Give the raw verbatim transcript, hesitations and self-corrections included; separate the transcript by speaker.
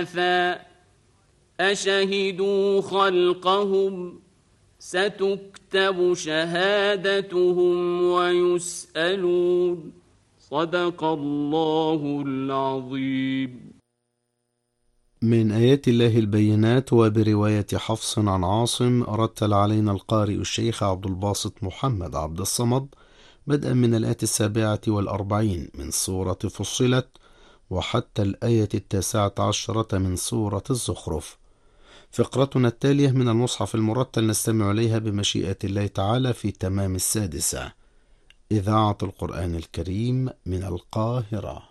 Speaker 1: أشهدوا خلقهم ستكتب شهادتهم ويسألون. صدق الله العظيم.
Speaker 2: من آيات الله البينات. وبرواية حفص عن عاصم رتل علينا القارئ الشيخ عبد الباسط محمد عبد الصمد بدءا من الآية السابعة والأربعين من سورة فصلت وحتى الآية التاسعة عشرة من سورة الزخرف. فقرتنا التالية من المصحف المرتل نستمع إليها بمشيئة الله تعالى في تمام السادسة. إذاعة القرآن الكريم من القاهرة.